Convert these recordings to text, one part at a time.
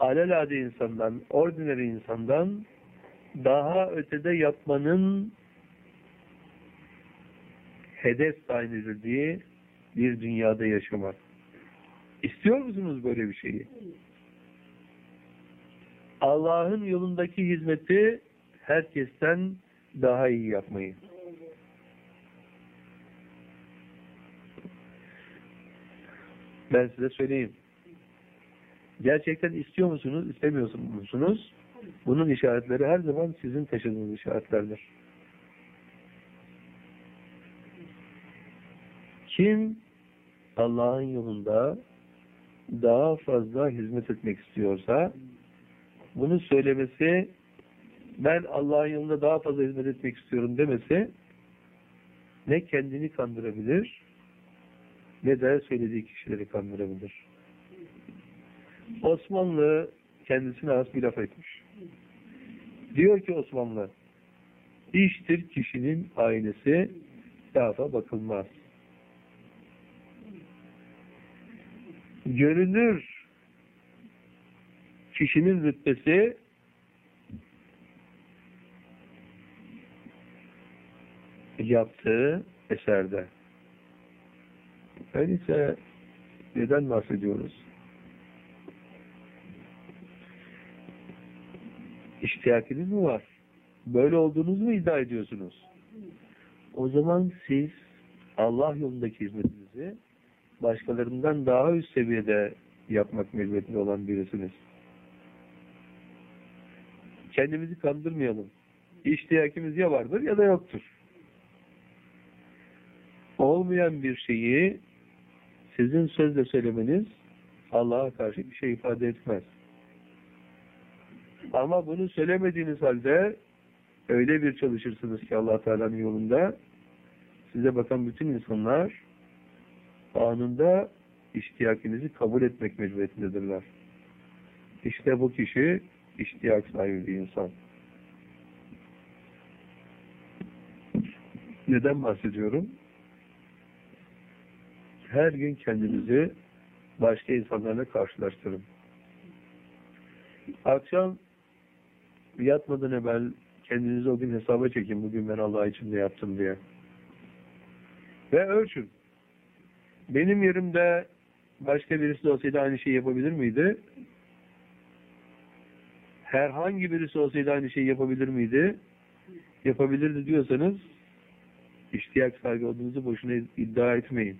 alelade insandan, ordinary insandan daha ötede yapmanın hedef tayin edildiği bir dünyada yaşamak. İstiyor musunuz böyle bir şeyi? Allah'ın yolundaki hizmeti herkesten daha iyi yapmayı. Ben size söyleyeyim. Gerçekten istiyor musunuz, istemiyor musunuz? Bunun işaretleri her zaman sizin taşıdığınız işaretlerdir. Kim Allah'ın yolunda daha fazla hizmet etmek istiyorsa, bunu söylemesi, ben Allah'ın yolunda daha fazla hizmet etmek istiyorum demesi, ne kendini kandırabilir, ne de söylediği kişileri kandırabilir. Osmanlı kendisine has bir laf etmiş. Diyor ki Osmanlı, iştir kişinin aynesi, lafa bakılmaz. Görünür kişinin rütbesi yaptığı eserde. Öyleyse neden bahsediyoruz? İştiyakınız mı var? Böyle olduğunuzu mu iddia ediyorsunuz? O zaman siz Allah yolundaki hizmetinizi başkalarından daha üst seviyede yapmak mecburiyetinde olan birisiniz. Kendimizi kandırmayalım. İştiyakimiz ya vardır ya da yoktur. Olmayan bir şeyi sizin sözle söylemeniz Allah'a karşı bir şey ifade etmez. Ama bunu söylemediğiniz halde öyle bir çalışırsınız ki Allah Teala'nın yolunda size bakan bütün insanlar anında iştiyakinizi kabul etmek mecburiyetindedirler. İşte bu kişi iştiyak sahibi bir insan. Neden bahsediyorum? Her gün kendinizi başka insanlarla karşılaştırın. Akşam yatmadan evvel kendinizi o gün hesaba çekin. Bugün ben Allah için de yaptım diye. Ve ölçün. Benim yerimde başka birisi olsaydı aynı şeyi yapabilir miydi? Herhangi birisi olsaydı aynı şeyi yapabilir miydi? Yapabilirdi diyorsanız iştiyak sahibi olduğunuzu boşuna iddia etmeyin.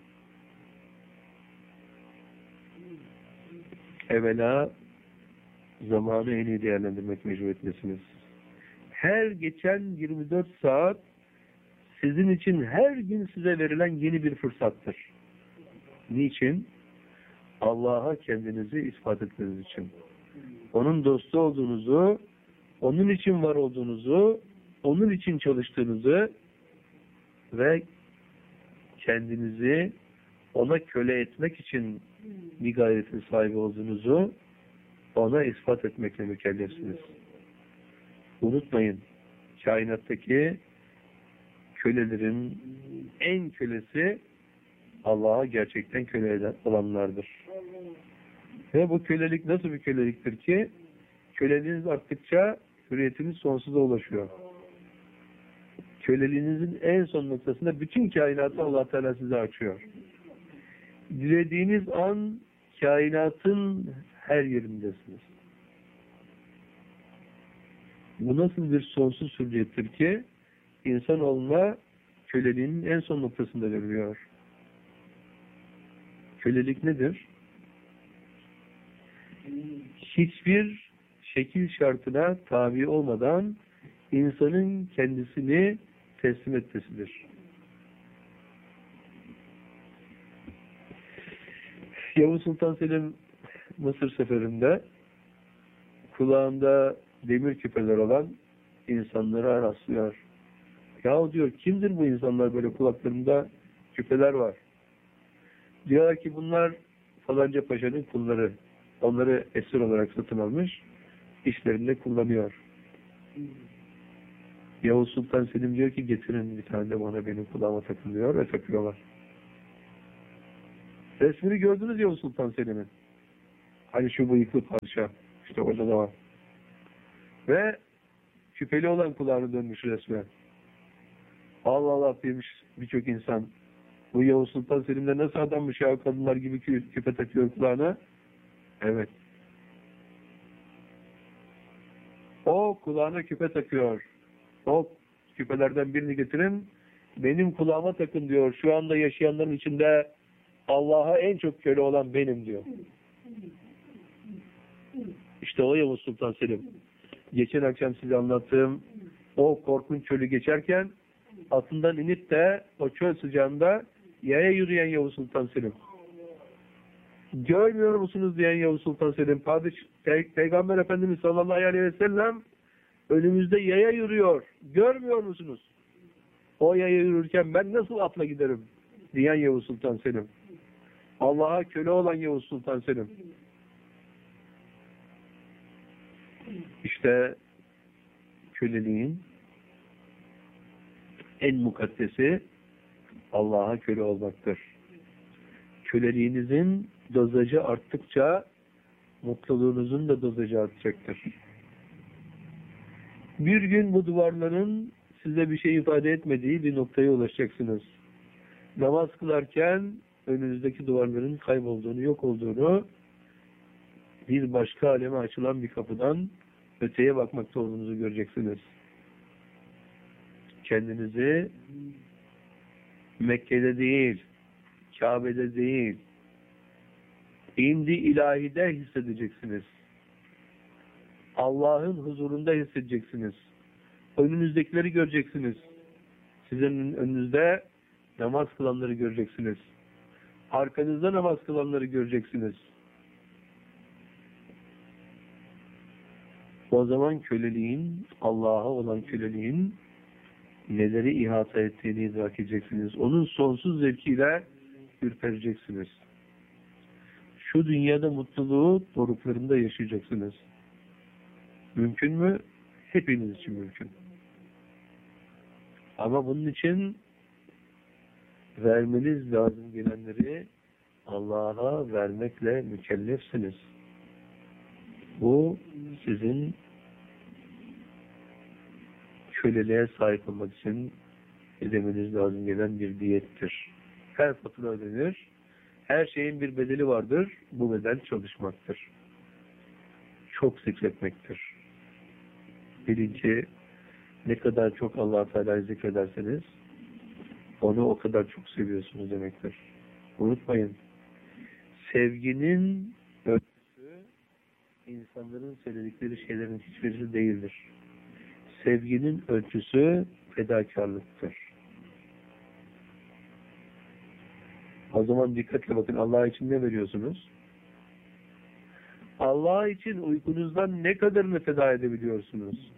Evvela zamanı en iyi değerlendirmek mecburiyetindesiniz. Her geçen 24 saat sizin için her gün size verilen yeni bir fırsattır. Niçin? Allah'a kendinizi ispat etmeniz için. Onun dostu olduğunuzu, onun için var olduğunuzu, onun için çalıştığınızı ve kendinizi ona köle etmek için bir gayretin sahibi olduğunuzu ona ispat etmekle mükellefsiniz. Unutmayın, kainattaki kölelerin en kölesi Allah'a gerçekten köle olanlardır. Ve bu kölelik nasıl bir köleliktir ki? Köleliğiniz arttıkça hürriyetiniz sonsuza ulaşıyor. Köleliğinizin en son noktasında bütün kainatı Allah Teala size açıyor. Dilediğiniz an kainatın her yerindesiniz. Bu nasıl bir sonsuz hürriyettir ki insanoğluna köleliğinin en son noktasında veriliyor. Kölelik nedir? Hiçbir şekil şartına tabi olmadan insanın kendisini teslim etmesidir. Yavuz Sultan Selim Mısır seferinde kulağında demir küpeler olan insanlara rastlıyor. Yahu diyor, kimdir bu insanlar, böyle kulaklarında küpeler var? Diyorlar ki bunlar falanca paşanın kulları. Onları esir olarak satın almış, işlerinde kullanıyor. Yavuz Sultan Selim diyor ki getirin bir tane de bana, benim kulağıma takın diyor ve takıyorlar. Resmini gördünüz Yavuz Sultan Selim'in. Hani şu bıyıklı padişah, İşte orada da var. Ve küpeli olan kulağını dönmüş resmen. Allah Allah demiş birçok insan. Bu Yavuz Sultan Selim'de nasıl adammış ya, kadınlar gibi küpe takıyor kulağına? Evet. O kulağına küpe takıyor. O küpelerden birini getirin, benim kulağıma takın diyor. Şu anda yaşayanların içinde Allah'a en çok köle olan benim diyor. İşte o Yavuz Sultan Selim. Geçen akşam size anlattığım o korkunç çölü geçerken atından inip de o çöl sıcağında yaya yürüyen Yavuz Sultan Selim. Görmüyor musunuz diyen Yavuz Sultan Selim. Peygamber Efendimiz sallallahu aleyhi ve sellem önümüzde yaya yürüyor. Görmüyor musunuz? O yaya yürürken ben nasıl atla giderim? Diyen Yavuz Sultan Selim. Allah'a köle olan Yavuz Sultan Selim. İşte köleliğin en mukaddesi Allah'a köle olmaktır. Köleliğinizin dozajı arttıkça mutluluğunuzun da dozajı artacaktır. Bir gün bu duvarların size bir şey ifade etmediği bir noktaya ulaşacaksınız. Namaz kılarken önünüzdeki duvarların kaybolduğunu, yok olduğunu, bir başka aleme açılan bir kapıdan öteye bakmakta olduğunuzu göreceksiniz. Kendinizi Mekke'de değil, Kabe'de değil, İndi ilahide hissedeceksiniz. Allah'ın huzurunda hissedeceksiniz. Önünüzdekileri göreceksiniz. Sizin önünüzde namaz kılanları göreceksiniz. Arkanızda namaz kılanları göreceksiniz. O zaman köleliğin, Allah'a olan köleliğin neleri ihata ettiğini idrak edeceksiniz. Onun sonsuz zevkiyle ürpereceksiniz. Şu dünyada mutluluğu doruklarında yaşayacaksınız. Mümkün mü? Hepiniz için mümkün. Ama bunun için vermeniz lazım gelenleri Allah'a vermekle mükellefsiniz. Bu sizin köleliğe sahip olmak için ödemeniz lazım gelen bir diyettir. Her fatura ödenir. Her şeyin bir bedeli vardır. Bu bedel çalışmaktır. Çok zikretmektir. Birinci, ne kadar çok Allah-u Teala'yı zikrederseniz onu o kadar çok seviyorsunuz demektir. Unutmayın. Sevginin ölçüsü insanların söyledikleri şeylerin hiçbirisi değildir. Sevginin ölçüsü fedakarlıktır. O zaman dikkatle bakın, Allah için ne veriyorsunuz? Allah için uykunuzdan ne kadarını feda edebiliyorsunuz?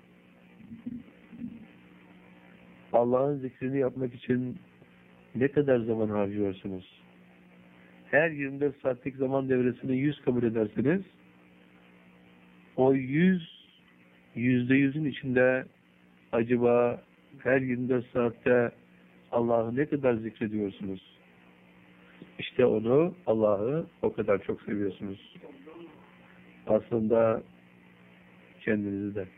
Allah'ın zikrini yapmak için ne kadar zaman harcıyorsunuz? Her 24 saatlik zaman devresini 100 kabul ederseniz, o %100'ün içinde acaba her 24 saatte Allah'ı ne kadar zikrediyorsunuz? İşte onu, Allah'ı o kadar çok seviyorsunuz. Aslında kendinizi de.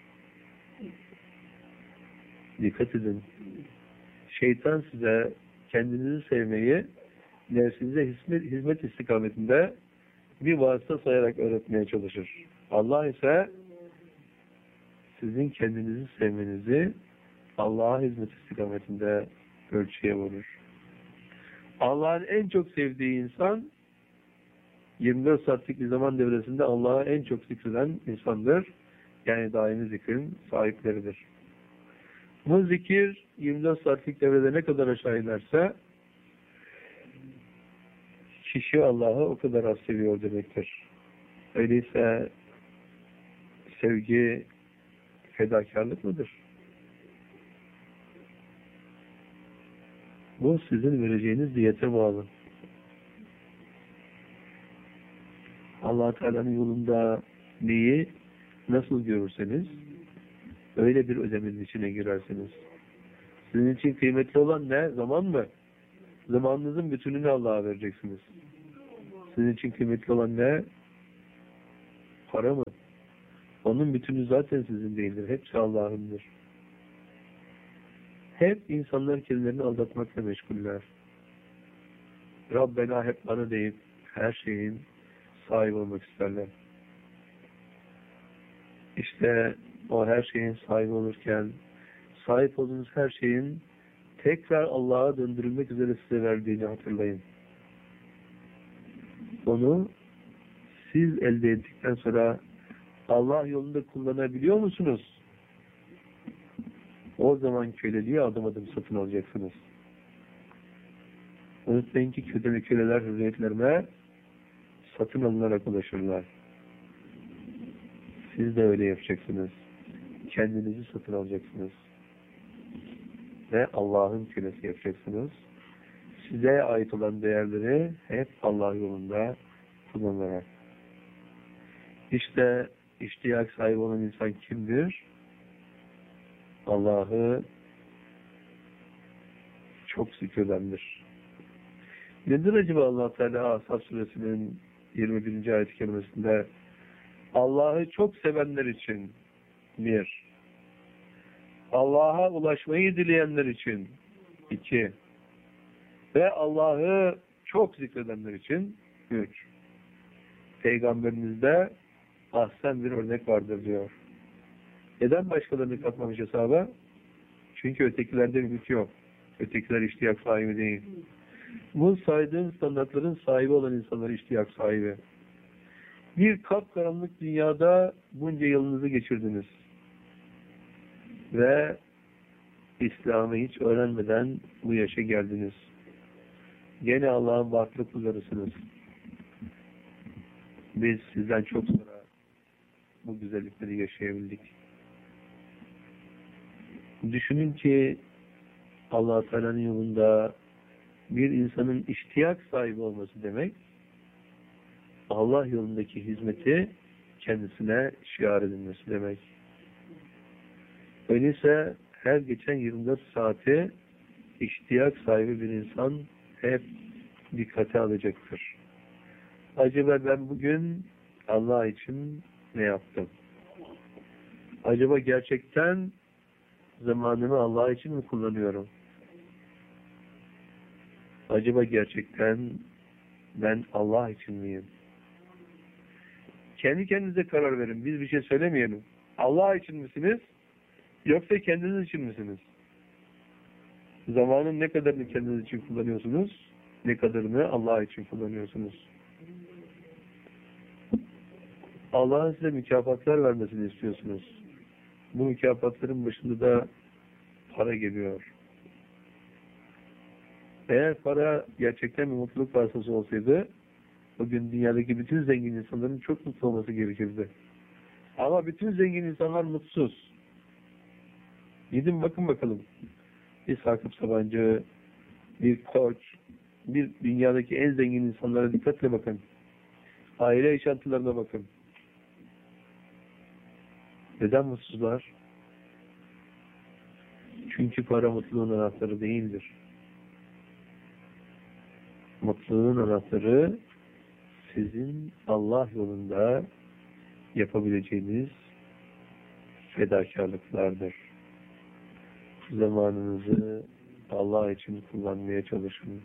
Dikkat edin. Şeytan size kendinizi sevmeyi, nefsinize hizmet istikametinde bir vasıta sayarak öğretmeye çalışır. Allah ise sizin kendinizi sevmenizi Allah'a hizmet istikametinde ölçüye vurur. Allah'ın en çok sevdiği insan 24 saatlik bir zaman devresinde Allah'a en çok zikreden insandır. Yani daimi zikrin sahipleridir. Bu zikir 24 saatlik devrede ne kadar aşağı inerse kişi Allah'ı o kadar az seviyor demektir. Öyleyse sevgi fedakarlık mıdır? Bu sizin vereceğiniz diyete bağlı. Allah Teala'nın yolunda neyi nasıl görürseniz öyle bir ödemenin içine girersiniz. Sizin için kıymetli olan ne? Zaman mı? Zamanınızın bütününü Allah'a vereceksiniz. Sizin için kıymetli olan ne? Para mı? Onun bütünü zaten sizin değildir. Hepsi Allah'ındır. Hep insanlar kendilerini aldatmakla meşguller. Rabbena hep bana deyip her şeyin sahibi olmak isterler. İşte o her şeyin sahibi olurken sahip olduğunuz her şeyin tekrar Allah'a döndürülmek üzere size verdiğini hatırlayın. Onu siz elde ettikten sonra Allah yolunda kullanabiliyor musunuz? O zaman köleliği adım adım satın alacaksınız. Unutmayın ki köleler hürriyetlerine satın alınarak ulaşırlar. Siz de öyle yapacaksınız. Kendinizi satın alacaksınız. Ve Allah'ın kölesi yapacaksınız. Size ait olan değerleri hep Allah yolunda kullanarak. İşte iştiyak sahibi olan insan kimdir? Allah'ı çok zikredendir. Nedir acaba Allah Teala Ashab Suresinin 21. ayet-i kerimesinde Allah'ı çok sevenler için bir, Allah'a ulaşmayı dileyenler için iki ve Allah'ı çok zikredenler için üç. Peygamberimizde ahsen bir örnek vardır diyor. Neden başkalarını katmamış hesaba? Çünkü ötekilerde ümit yok. Ötekiler iştiyak sahibi değil. Bu saydığım standartların sahibi olan insanlar iştiyak sahibi. Bir kapkaranlık dünyada bunca yılınızı geçirdiniz. Ve İslam'ı hiç öğrenmeden bu yaşa geldiniz. Gene Allah'ın varlık kullarısınız. Biz sizden çok sonra bu güzellikleri yaşayabildik. Düşünün ki Allah Teala'nın yolunda bir insanın iştiyak sahibi olması demek, Allah yolundaki hizmeti kendisine şiar edilmesi demek. Öyleyse her geçen 24 saati iştiyak sahibi bir insan hep dikkate alacaktır. Acaba ben bugün Allah için ne yaptım? Acaba gerçekten zamanımı Allah için mi kullanıyorum? Acaba gerçekten ben Allah için miyim? Kendi kendinize karar verin. Biz bir şey söylemeyelim. Allah için misiniz? Yoksa kendiniz için misiniz? Zamanın ne kadarını kendiniz için kullanıyorsunuz? Ne kadarını Allah için kullanıyorsunuz? Allah'ın size mükafatlar vermesini istiyorsunuz. Bu mükafatların başında da para geliyor. Eğer para gerçekten bir mutluluk vasıtası olsaydı, bugün dünyadaki bütün zengin insanların çok mutlu olması gerekirdi. Ama bütün zengin insanlar mutsuz. Gidin bakın bakalım. Bir Sakıp Sabancı, bir Koç, bir dünyadaki en zengin insanlara dikkatle bakın. Aile yaşantılarına bakın. Neden mutsuzlar? Çünkü para mutluluğun anahtarı değildir. Mutluluğun anahtarı sizin Allah yolunda yapabileceğiniz fedakarlıklardır. Zamanınızı Allah için kullanmaya çalışın.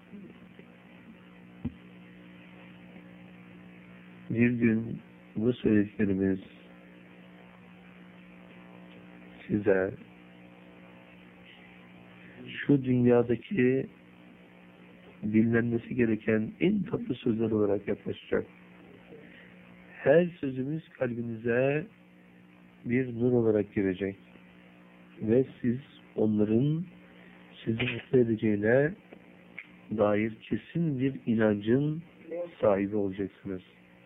Bir gün bu söylediklerimiz size şu dünyadaki dinlenmesi gereken en tatlı sözler olarak yaklaşacak. Her sözümüz kalbinize bir nur olarak girecek. Ve siz onların sizi mutlu edeceğine dair kesin bir inancın sahibi olacaksınız.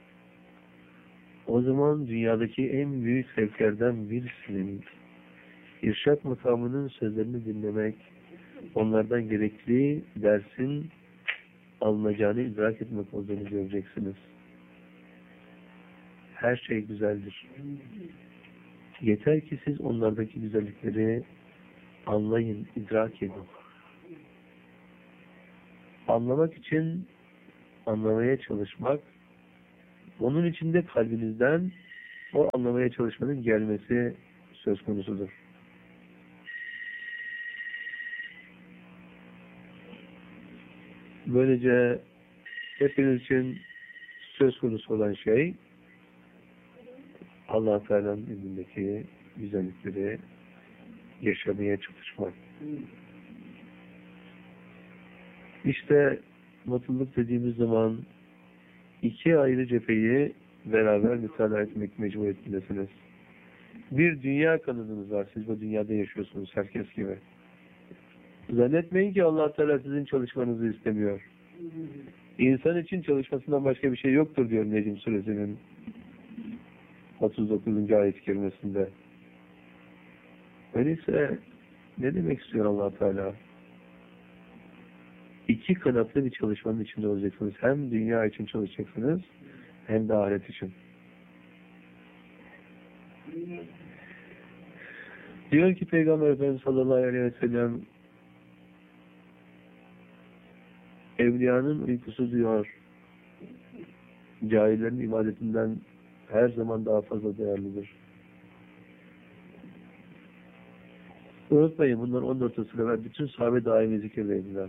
O zaman dünyadaki en büyük zevklerden birisinin irşad makamının sözlerini dinlemek, onlardan gerekli dersin alınacağını idrak etmek olduğunu göreceksiniz. Her şey güzeldir. Yeter ki siz onlardaki güzellikleri anlayın, idrak edin. Anlamak için anlamaya çalışmak, onun için de kalbinizden o anlamaya çalışmanın gelmesi söz konusudur. Böylece hepiniz için söz konusu olan şey Allah Teala'nın izindeki güzellikleri yaşamaya çalışmak. İşte mutluluk dediğimiz zaman iki ayrı cepheyi beraber mütalaa etmek mecburiyetindesiniz. Bir dünya kanadınız var. Siz bu dünyada yaşıyorsunuz herkes gibi. Zannetmeyin ki Allah Teala sizin çalışmanızı istemiyor. İnsan için çalışmasından başka bir şey yoktur diyor Necm Suresinin 39. ayet-i kerimesinde. Öyleyse ne demek istiyor Allah Teala? İki kanatlı bir çalışmanın içinde olacaksınız. Hem dünya için çalışacaksınız hem de ahiret için. Diyor ki Peygamber Efendimiz sallallahu aleyhi ve sellem evliyanın uykusu diyor cahillerin ibadetinden her zaman daha fazla değerlidir. Unutmayın bunlar 14 asır evvel bütün sahabe daimi zikirdeydiler.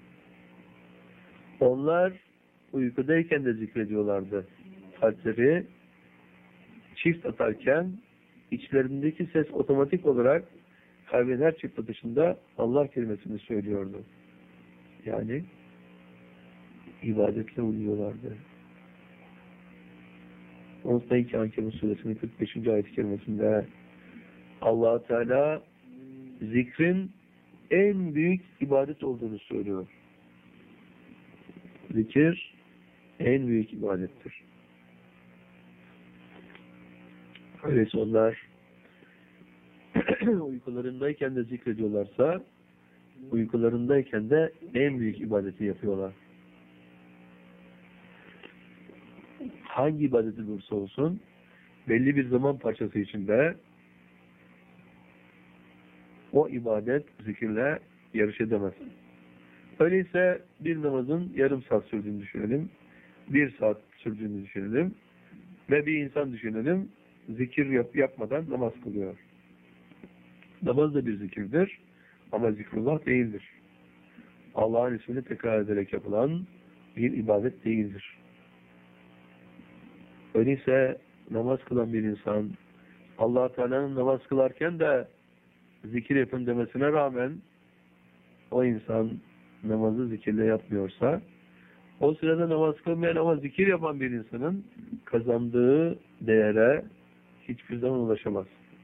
Onlar uykudayken de zikrediyorlardı. Kalpleri çift atarken içlerindeki ses otomatik olarak kalbin her çift atışında Allah kelimesini söylüyordu. Yani ibadetle uyuyorlardı. Unutmayın ki Ankebut suresinin 45. ayet-i kerimesinde Allah Teala zikrin en büyük ibadet olduğunu söylüyor. Zikir en büyük ibadettir. Öyleyse onlar uykularındayken de zikrediyorlarsa uykularındayken de en büyük ibadeti yapıyorlar. Hangi ibadeti olursa olsun belli bir zaman parçası içinde o ibadet zikirle yarış edemez. Öyleyse bir namazın yarım saat sürdüğünü düşünelim. 1 saat sürdüğünü düşünelim. Ve bir insan düşünelim. Zikir yapmadan namaz kılıyor. Namaz da bir zikirdir. Ama zikrullah değildir. Allah'ın ismini tekrar ederek yapılan bir ibadet değildir. Öyleyse namaz kılan bir insan Allah Teala'nın namaz kılarken de zikir yapın demesine rağmen o insan namazı zikirle yapmıyorsa o sırada namaz kılmayan ama zikir yapan bir insanın kazandığı değere hiçbir zaman ulaşamaz.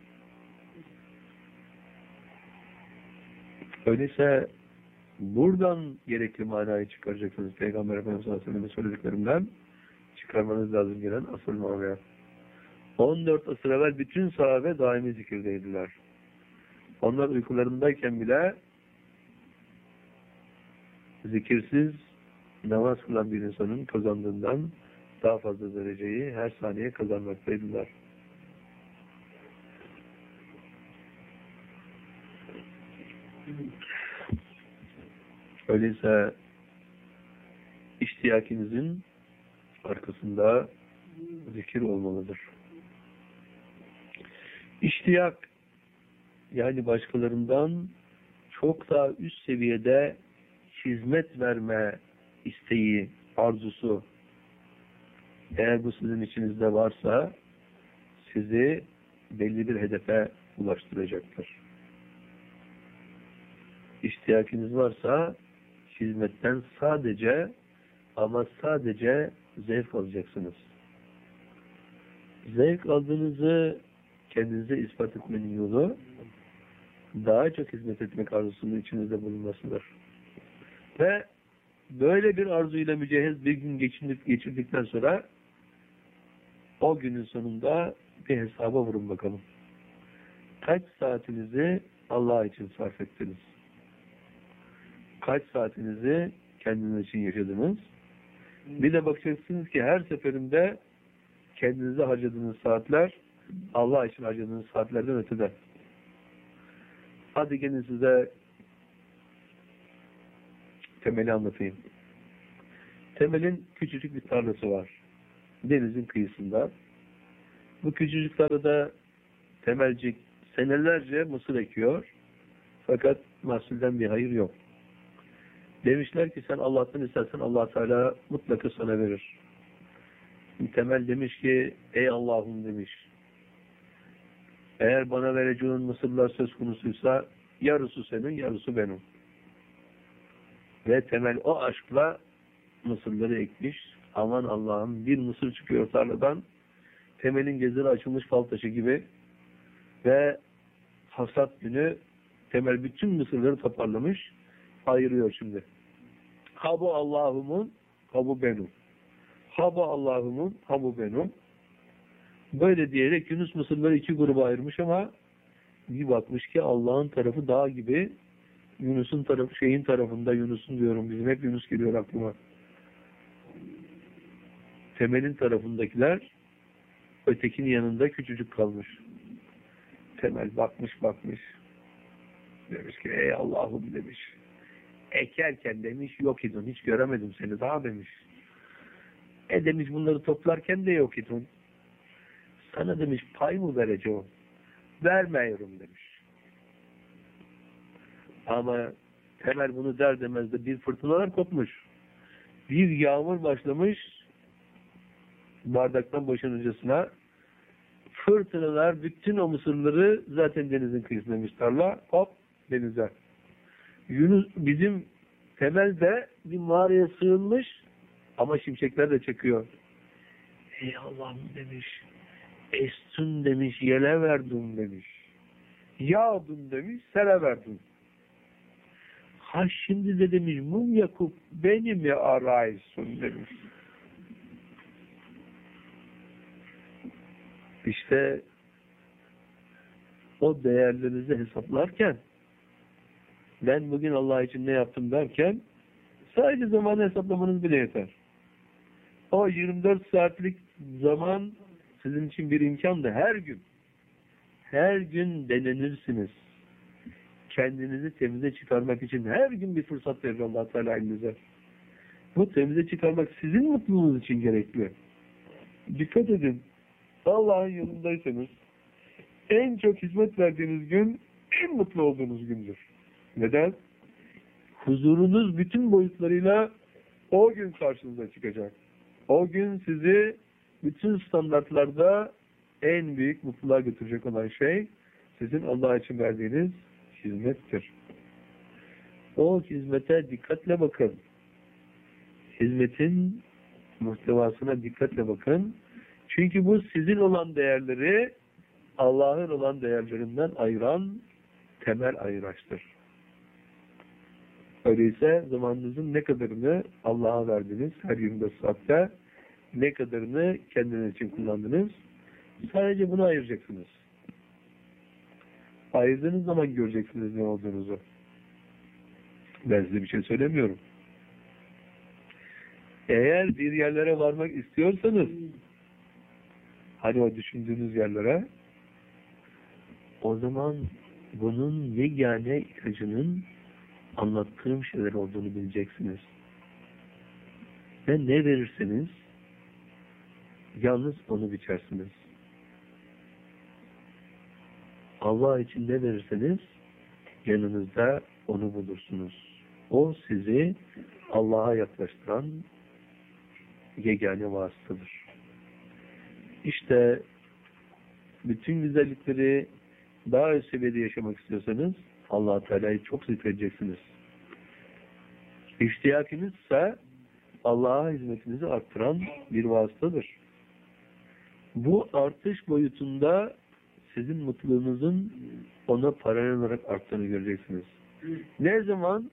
Öyleyse buradan gerekli manayı çıkaracaksınız. Peygamber Efendimiz Aleyhisselam'ın söylediklerinden çıkarmanız lazım gelen asıl manaya. 14 asır evvel bütün sahabe daimi zikirdeydiler. Onlar uykularındayken bile zikirsiz namaz kılan bir insanın kazandığından daha fazla dereceyi her saniye kazanmaktaydılar. Öyleyse iştiyakinizin arkasında zikir olmalıdır. İştiyak yani başkalarından çok daha üst seviyede hizmet verme isteği, arzusu eğer bu sizin içinizde varsa sizi belli bir hedefe ulaştıracaktır. İhtiyacınız varsa hizmetten sadece ama sadece zevk alacaksınız. Zevk aldığınızı kendinize ispat etmenin yolu daha çok hizmet etmek arzusunun içinizde bulunmasıdır. Ve böyle bir arzuyla mücehhez bir gün geçirdikten sonra o günün sonunda bir hesaba vurun bakalım. Kaç saatinizi Allah için sarf ettiniz? Kaç saatinizi kendiniz için yaşadınız? Bir de bakacaksınız ki her seferinde kendinize harcadığınız saatler Allah için harcadığınız saatlerden ötede. Hadi gelin size Temel'i anlatayım. Temel'in küçücük bir tarlası var. Denizin kıyısında. Bu küçücük tarlada temelcik senelerce mısır ekiyor. Fakat mahsulden bir hayır yok. Demişler ki sen Allah'tan istersen Allah Teala mutlaka sana verir. Temel demiş ki ey Allah'ım demiş. Eğer bana vereceğin mısırlar söz konusuysa yarısı senin, yarısı benim. Ve Temel o aşkla mısırları ekmiş. Aman Allah'ım bir mısır çıkıyor tarladan. Temel'in gözleri açılmış fal taşı gibi. Ve hasat günü Temel bütün mısırları toparlamış. Ayırıyor şimdi. Ha bu Allah'ımın, ha bu benim. Ha bu Allah'ımın, ha bu benim. Böyle diyerek Yunus mısırları iki gruba ayırmış ama bir bakmış ki Allah'ın tarafı dağ gibi, Yunus'un tarafı şeyin tarafında, Yunus'un diyorum bizim hep Yunus geliyor aklıma. Temel'in tarafındakiler ötekinin yanında küçücük kalmış. Temel bakmış. Demiş ki ey Allah'ım demiş. Ekerken demiş yok idin. Hiç göremedim seni daha demiş. Demiş bunları toplarken de yok idin. Sana demiş pay mı vereceğim? Vermiyorum demiş. Ama Temel bunu der demez de bir fırtınalar kopmuş. Bir yağmur başlamış bardaktan boşanıncasına. Fırtınalar bütün o mısırları zaten denizin kıyısındaymış tarla. Hop denize. Yunus bizim Temel de bir mağaraya sığınmış ama şimşekler de çekiyor. Ey Allah'ım demiş. Estün demiş, yele verdim demiş. Yağdın demiş, sele verdim. Ha şimdi de demiş, mum yakıp beni mi arıyorsun demiş. İşte o değerlerinizi hesaplarken ben bugün Allah için ne yaptım derken sadece zamanı hesaplamanız bile yeter. O 24 saatlik zaman sizin için bir imkan da her gün denenirsiniz. Kendinizi temize çıkarmak için her gün bir fırsat verir Allah Teala elinize. Bu temize çıkarmak sizin mutluluğunuz için gerekli. Dikkat edin. Allah'ın yolundaysanız en çok hizmet verdiğiniz gün en mutlu olduğunuz gündür. Neden? Huzurunuz bütün boyutlarıyla o gün karşınıza çıkacak. O gün sizi bütün standartlarda en büyük mutluluğa götürecek olan şey sizin Allah için verdiğiniz hizmettir. O hizmete dikkatle bakın. Hizmetin muhtevasına dikkatle bakın. Çünkü bu sizin olan değerleri Allah'ın olan değerlerinden ayıran temel ayıraçtır. Öyleyse zamanınızın ne kadarını Allah'a verdiniz her 24 saatte, ne kadarını kendiniz için kullandınız, sadece bunu ayıracaksınız. Ayırdığınız zaman göreceksiniz ne olduğunuzu. Ben size bir şey söylemiyorum. Eğer bir yerlere varmak istiyorsanız, hani o düşündüğünüz yerlere, o zaman bunun yegane ilacının anlattığım şeyler olduğunu bileceksiniz. Ve ne verirseniz yalnız onu biçersiniz. Allah için ne verirseniz yanınızda onu bulursunuz. O sizi Allah'a yaklaştıran yegane vasıtadır. İşte bütün güzellikleri daha üst seviyede yaşamak istiyorsanız Allah Teala'yı çok zikredeceksiniz. İştiyakınız ise Allah'a hizmetinizi arttıran bir vasıtadır. Bu artış boyutunda sizin mutluluğunuzun ona paralel olarak arttığını göreceksiniz. Ne zaman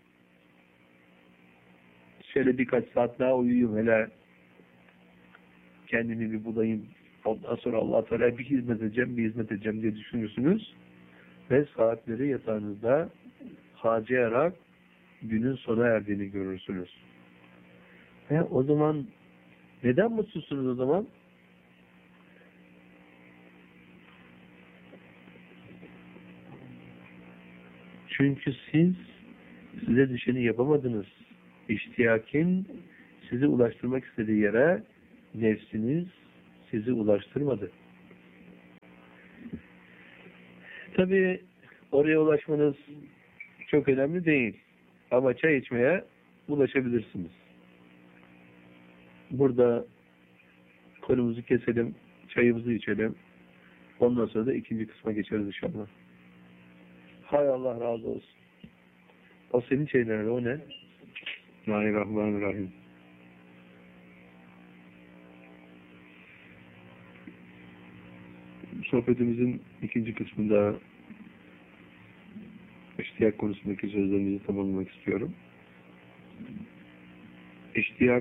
şöyle birkaç saat daha uyuyayım, hele kendimi bir bulayım, ondan sonra Allah Teala bir hizmet edeceğim diye düşünürsünüz ve saatleri yatağınızda harcayarak günün sona erdiğini görürsünüz. Ve o zaman neden mutsuzsunuz o zaman? Çünkü size düşeni yapamadınız. İştiyakin sizi ulaştırmak istediği yere nefsiniz sizi ulaştırmadı. Tabii oraya ulaşmanız çok önemli değil. Ama çay içmeye ulaşabilirsiniz. Burada konumuzu keselim, çayımızı içelim. Ondan sonra da ikinci kısma geçeriz inşallah. Hay Allah razı olsun. O senin çayın nerede? O ne? Bismillahirrahmanirrahim. Sohbetimizin ikinci kısmında iştiyak konusundaki sözlerimizi tamamlamak istiyorum. İştiyak,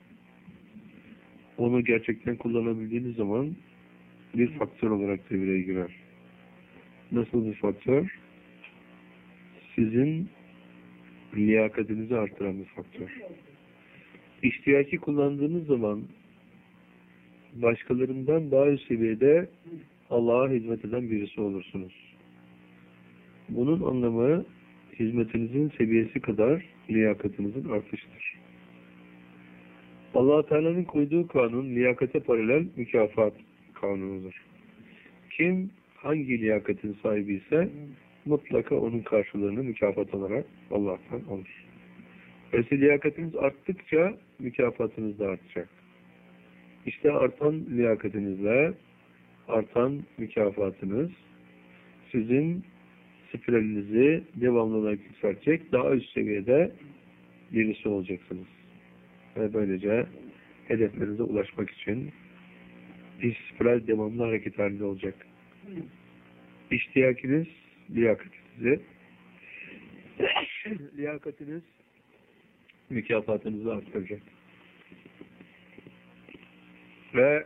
onu gerçekten kullanabildiğiniz zaman bir faktör olarak devreye girer. Nasıl bir faktör? Sizin liyakatinizi artıran bir faktör. İştiyaki kullandığınız zaman başkalarından daha üst seviyede Allah'a hizmet eden birisi olursunuz. Bunun anlamı hizmetinizin seviyesi kadar liyakatinizin artışıdır. Allah Teala'nın koyduğu kanun liyakate paralel mükafat kanunudur. Kim hangi liyakatin sahibi ise mutlaka onun karşılığını mükafat olarak Allah'tan alır. Dolayısıyla liyakatiniz arttıkça mükafatınız da artacak. İşte artan liyakatinizle artan mükafatınız sizin spiralinizi devamlı olarak yükseltecek, daha üst seviyede birisi olacaksınız. Ve böylece hedeflerinize ulaşmak için spiral devamlı hareket halinde olacak. İştiyakiniz liyakatinizi, liyakatiniz mükafatınızı arttıracak. Ve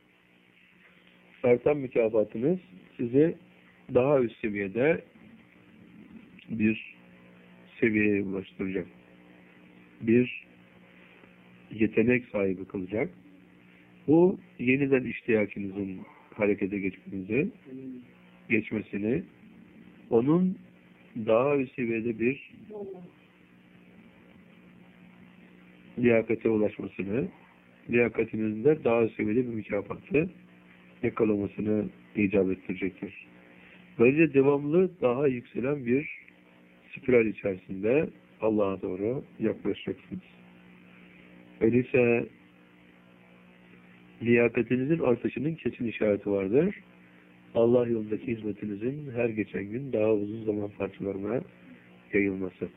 artan mükafatınız sizi daha üst seviyede bir seviyeye ulaştıracak. Bir yetenek sahibi kılacak. Bu yeniden iştiyakinizin harekete geçmesini, onun daha üst seviyede bir liyakate ulaşmasını, liyakatinizin de daha üst seviyede bir mükafatı yakalamasını icap ettirecektir. Böylece devamlı daha yükselen bir spiral içerisinde Allah'a doğru yaklaşacaksınız. Öyleyse liyakatinizin artışının kesin işareti vardır. Allah yolundaki hizmetinizin her geçen gün daha uzun zaman parçalarına yayılması.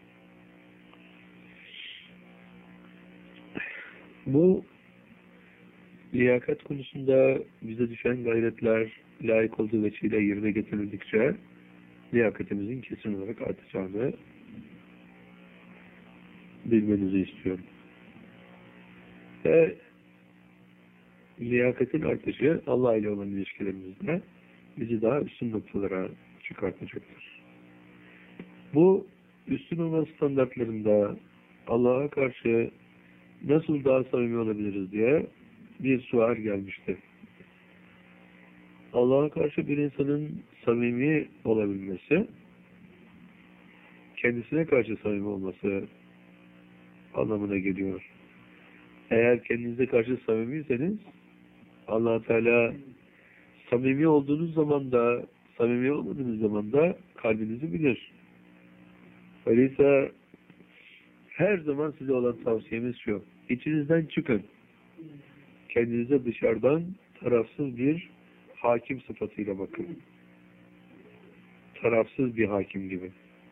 Bu liyakat konusunda bize düşen gayretler layık olduğu veçiyle yerine getirildikçe liyakatimizin kesin olarak artacağını bilmenizi istiyorum. Ve liyakatin artışı Allah ile olan ilişkilerimizde bizi daha üstün noktalara çıkartacaktır. Bu üstün olma standartlarında Allah'a karşı nasıl daha samimi olabiliriz diye bir sual gelmişti. Allah'a karşı bir insanın samimi olabilmesi, kendisine karşı samimi olması anlamına geliyor. Eğer kendinize karşı samimiyseniz, Allah Teala samimi olduğunuz zaman da, samimi olmadığınız zaman da kalbinizi bilir. Öyleyse her zaman size olan tavsiyemiz şu: İçinizden çıkın. Kendinize dışarıdan tarafsız bir hakim sıfatıyla bakın. Tarafsız bir hakim gibi.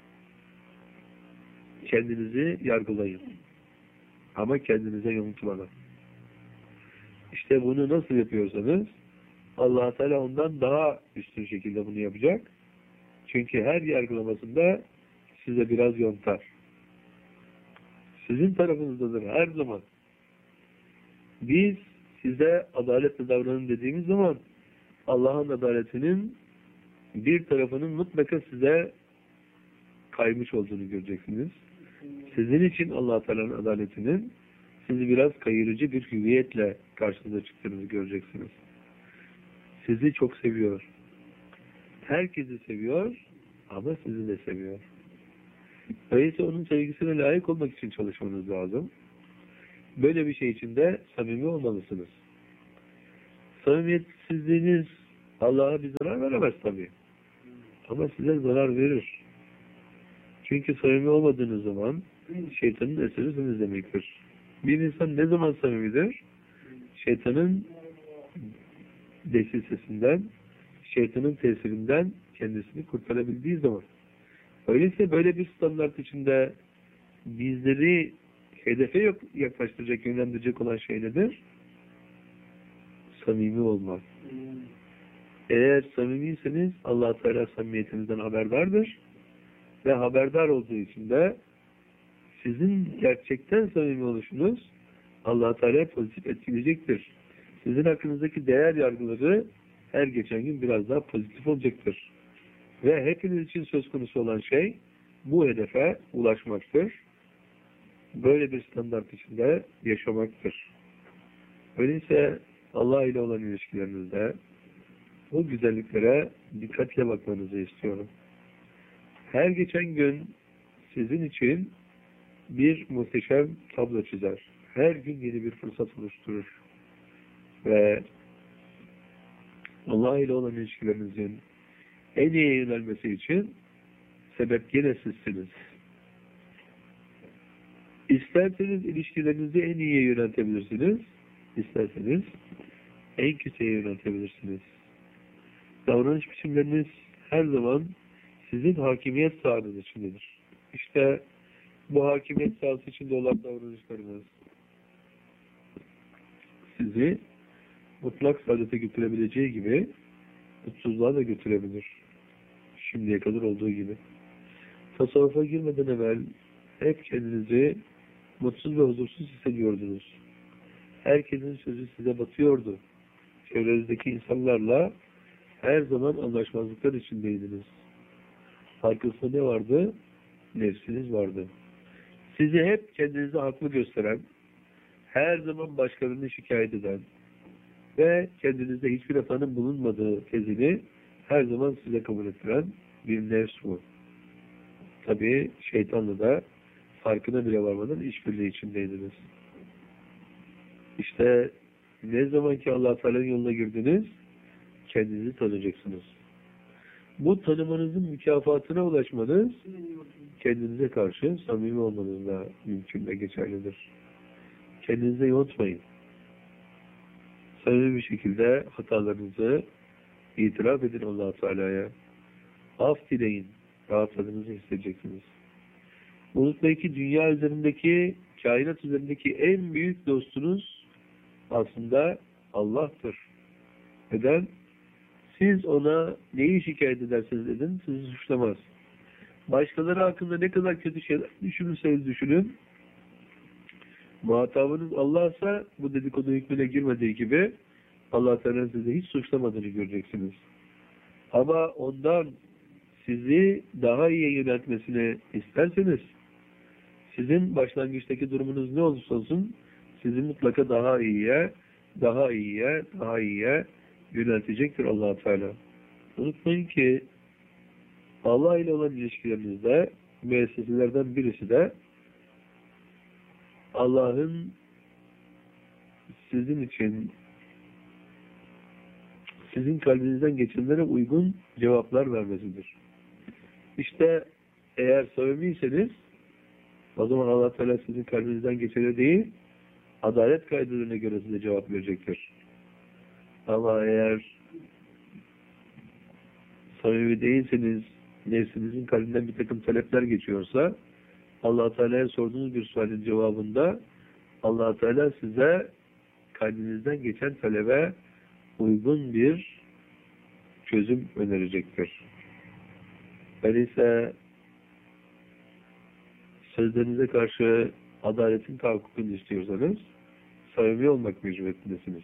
Kendinizi yargılayın. Ama kendinize yanıltmadan. İşte bunu nasıl yapıyorsanız Allah Teala ondan daha üstün şekilde bunu yapacak. Çünkü her yargılamasında size biraz yontar. Sizin tarafınızdadır her zaman. Biz size adaletle davranın dediğimiz zaman Allah'ın adaletinin bir tarafının mutlaka size kaymış olduğunu göreceksiniz. Sizin için Allah Teala'nın adaletinin sizi biraz kayırıcı bir hüviyetle karşınıza çıktığınızı göreceksiniz. Sizi çok seviyor. Herkesi seviyor ama sizi de seviyor. Dolayısıyla onun sevgisine layık olmak için çalışmanız lazım. Böyle bir şey için de samimi olmalısınız. Samimiyetsizliğiniz Allah'a bir zarar veremez tabii. Ama size zarar verir. Çünkü samimi olmadığınız zaman şeytanın esirisiniz demektir. Bir insan ne zaman samimidir? Şeytanın desisesinden, şeytanın tesirinden kendisini kurtarabildiği zaman. Öyleyse böyle bir standart içinde bizleri hedefe yaklaştıracak, yönlendirecek olan şey nedir? Samimi olmak. Eğer samimiyseniz Allah Teala samimiyetinizden haberdardır ve haberdar olduğu için de sizin gerçekten samimi oluşunuz Allah Teala pozitif etkileyecektir. Sizin hakkınızdaki değer yargıları her geçen gün biraz daha pozitif olacaktır. Ve hepiniz için söz konusu olan şey bu hedefe ulaşmaktır. Böyle bir standart içinde yaşamaktır. Öyleyse Allah ile olan ilişkilerinizde bu güzelliklere dikkatle bakmanızı istiyorum. Her geçen gün sizin için bir muhteşem tablo çizer. Her gün yeni bir fırsat oluşturur. Ve Allah ile olan ilişkilerinizin en iyi yönelmesi için sebep yine sizsiniz. İsterseniz ilişkilerinizi en iyiye yöneltebilirsiniz. İsterseniz en kötüye yöneltebilirsiniz. Davranış biçimleriniz her zaman sizin hakimiyet sahanız içindedir. İşte bu hakimiyet sahası içinde olan davranışlarınız sizi mutlak saadete götürebileceği gibi mutsuzluğa da götürebilir. Şimdiye kadar olduğu gibi. Tasavvufa girmeden evvel hep kendinizi mutsuz ve huzursuz hissediyordunuz. Herkesin sözü size batıyordu. Çevrenizdeki insanlarla her zaman anlaşmazlıklar içindeydiniz. Arkasında ne vardı? Nefsiniz vardı. Sizi hep kendinizi haklı gösteren, her zaman başkalarını şikayet eden ve kendinizde hiçbir hatanın bulunmadığı tezini her zaman size kabul ettiren bir nefs bu. Tabii şeytanla da farkına bile varmadan işbirliği içindeydiniz. İşte ne zaman ki Allah Teala'nın yoluna girdiniz, kendinizi tanıyacaksınız. Bu tanımanızın mükafatına ulaşmanız, kendinize karşı samimi olmanızla mümkün ve geçerlidir. Kendinize yontmayın. Samimi bir şekilde hatalarınızı itiraf edin Allah Teala'ya. Af dileyin. Rahatladığınızı hissedeceksiniz. Unutmayın ki dünya üzerindeki, kainat üzerindeki en büyük dostunuz aslında Allah'tır. Neden? Siz ona neyi şikayet ederseniz edin, sizi suçlamaz. Başkaları hakkında ne kadar kötü şeyler düşünürseniz düşünün, muhatabınız Allah'sa bu dedikodu hükmüne girmediği gibi Allah Teala sizi hiç suçlamadığını göreceksiniz. Ama ondan sizi daha iyi yöneltmesini isterseniz, sizin başlangıçtaki durumunuz ne olursa olsun, sizi mutlaka daha iyiye, daha iyiye, daha iyiye yöneltecektir Allah Teala. Unutmayın ki Allah ile olan ilişkilerinizde müesseselerden birisi de Allah'ın sizin için sizin kalbinizden geçenlere uygun cevaplar vermesidir. İşte eğer samimiyseniz o zaman Allah Teala sizin kalbinizden geçene değil, adalet kaidelerine göre size cevap verecektir. Ama eğer samimi değilseniz, nefsinizin kalbinden bir takım talepler geçiyorsa, Allah Teala'ya sorduğunuz bir sualin cevabında Allah Teala size kalbinizden geçen talebe uygun bir çözüm önerecektir. Öyleyse sözlerinize karşı adaletin tahakkukunu istiyorsanız samimi olmak mecburiyetindesiniz.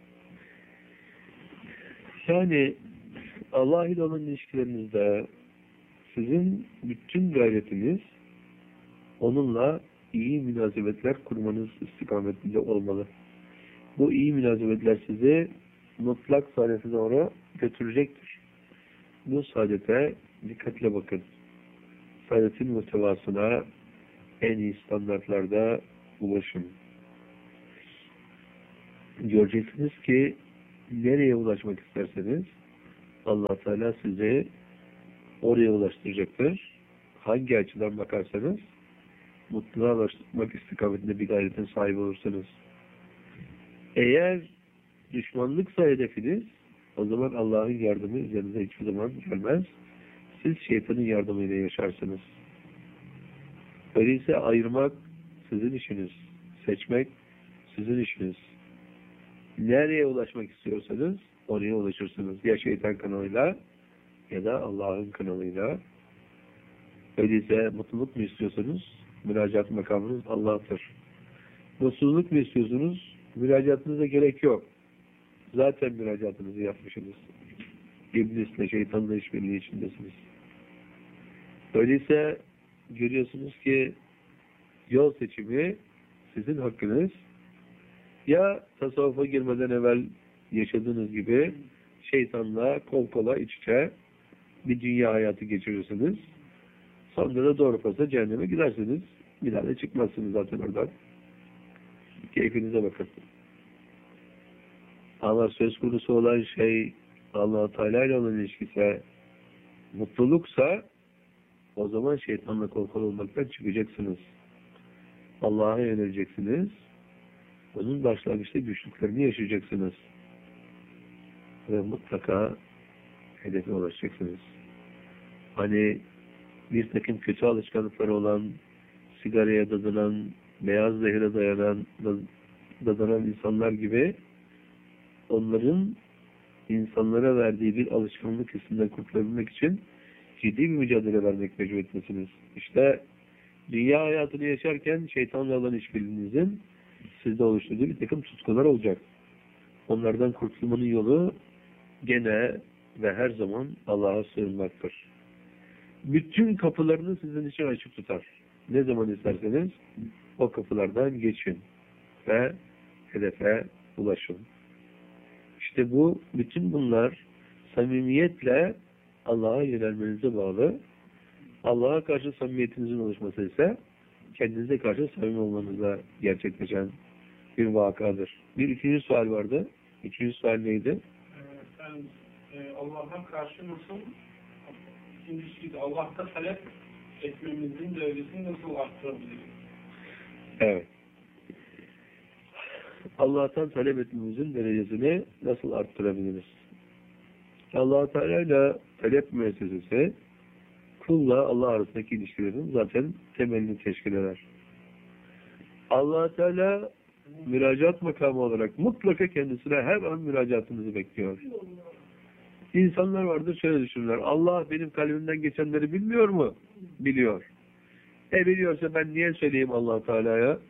Yani Allah ile olan ilişkilerinizde sizin bütün gayretiniz onunla iyi münasebetler kurmanız istikametinde olmalı. Bu iyi münasebetler sizi mutlak saadete doğru götürecektir. Bu saadete dikkatle bakın. Saadetin muhtevasına en iyi standartlarda ulaşın. Göreceksiniz ki nereye ulaşmak isterseniz Allah Teala sizi oraya ulaştıracaktır. Hangi açıdan bakarsanız mutluluğa ulaşmak istikametinde bir gayretin sahibi olursanız. Eğer düşmanlıksa hedefiniz, o zaman Allah'ın yardımı üzerinize hiçbir zaman gelmez. Siz şeytanın yardımıyla yaşarsınız. Öyleyse ayırmak sizin işiniz. Seçmek sizin işiniz. Nereye ulaşmak istiyorsanız oraya ulaşırsınız. Ya şeytan kanalıyla ya da Allah'ın kanalıyla. Öyleyse mutluluk mu istiyorsanız müracaat makamınız Allah'tır. Mutsuzluk mu istiyorsunuz? Müracaatınıza gerek yok. Zaten müracaatınızı yapmışsınız. İblisle, şeytanla işbirliği içindesiniz. Öyleyse görüyorsunuz ki yol seçimi sizin hakkınız. Ya tasavvufa girmeden evvel yaşadığınız gibi şeytanla kol kola iç içe bir dünya hayatı geçirirsiniz. Sonra da doğru pasa cehenneme gidersiniz. Bir daha da çıkmazsınız zaten oradan. Keyfinize bakın. Ama söz konusu olan şey Allah-u Teala ile olan ilişkisi mutluluksa o zaman şeytanla kol kol olmaktan çıkacaksınız. Allah'a yöneleceksiniz. Onun başlangıçta güçlüklerini yaşayacaksınız. Ve mutlaka hedefe ulaşacaksınız. Hani bir takım kötü alışkanlıkları olan, sigaraya dadanan, beyaz zehre dadanan insanlar gibi onların insanlara verdiği bir alışkanlık hissinden kurtulabilmek için ciddi bir mücadele vermek mecburiyetindesiniz. İşte dünya hayatını yaşarken şeytanla olan işbirliğinizin sizde oluşturduğu bir takım tutkular olacak. Onlardan kurtulmanın yolu gene ve her zaman Allah'a sığınmaktır. Bütün kapılarını sizin için açık tutar. Ne zaman isterseniz o kapılardan geçin ve hedefe ulaşın. İşte bütün bunlar samimiyetle Allah'a yönelmenize bağlı. Allah'a karşı samimiyetinizin oluşması ise kendinize karşı samimi olmanızla gerçekleşen bir vakadır. Bir ikinci sual vardı. İkinci sual neydi? Sen Allah'a karşı nasıl, ikincisi de Allah'ta talep etmemizin derecesini nasıl arttırabiliriz? Evet. Allah'tan talep etmemizin derecesini nasıl arttırabiliriz? Allah-u Teala ile talep müessesesi kulla Allah arasındaki ilişkilerin zaten temelini teşkil eder. Allah-u Teala müracaat makamı olarak mutlaka kendisine her an müracaatınızı bekliyor. İnsanlar vardır şöyle düşünürler. Allah benim kalbimden geçenleri bilmiyor mu? Biliyor. Biliyorsa ben niye söyleyeyim Allah-u Teala'ya?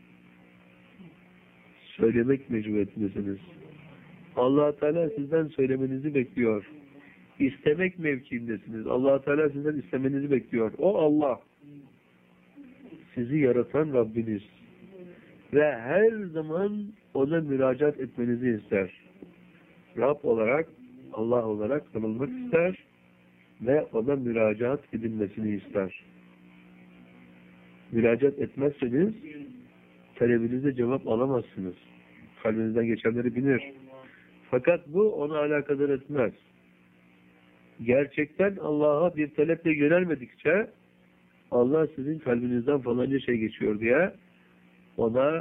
Söylemek mecburiyetindesiniz. Allah-u Teala sizden söylemenizi bekliyor. İstemek mevkiindesiniz. Allah-u Teala sizden istemenizi bekliyor. O Allah. Sizi yaratan Rabbiniz. Ve her zaman ona müracaat etmenizi ister. Rab olarak, Allah olarak anılmak ister ve ona müracaat edilmesini ister. Müracaat etmezseniz talebinize cevap alamazsınız. Kalbinizden geçenleri bilir. Fakat bu onu alakadar etmez. Gerçekten Allah'a bir taleple yönelmedikçe Allah sizin kalbinizden falanca şey geçiyor diye ona